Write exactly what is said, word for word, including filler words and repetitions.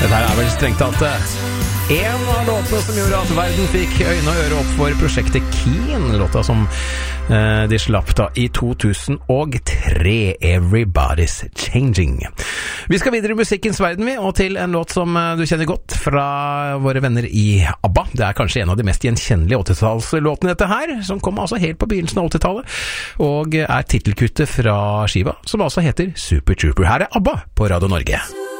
Dette her er vel strengt tatt en av låtene som gjorde at verden fikk øyne og øre opp for prosjektet Keen, låta som eh, de slapp da i to tusen og tre, Everybody's Changing. Vi skal videre i musikkens verden, vi, og til en låt som eh, du kjenner godt fra våre venner i ABBA. Det er kanskje en av de mest gjenkjennelige åttitallslåtene dette her, som kom altså helt på begynnelsen av åttitallet, og er titelkuttet fra skiva, som altså heter Super Trooper. Her er ABBA på Radio Norge.